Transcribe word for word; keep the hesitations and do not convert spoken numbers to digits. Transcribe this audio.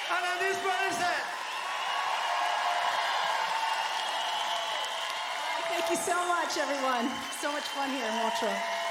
Alanis Morissette. Thank you so much, everyone. So much fun here in Montreux.